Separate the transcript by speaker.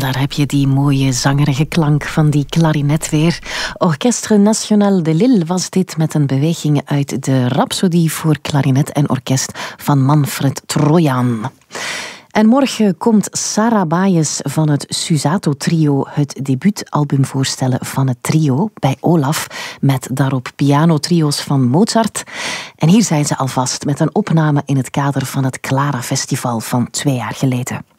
Speaker 1: daar heb je die mooie zangerige klank van die klarinet weer. Orchestre National de Lille was dit met een beweging uit de Rhapsodie voor klarinet en orkest van Manfred Trojan. En morgen komt Sarah Baeyes van het Susato Trio het debuutalbum voorstellen van het trio bij Olaf, met daarop pianotrio's van Mozart. En hier zijn ze alvast met een opname in het kader van het Clara Festival van 2 jaar geleden.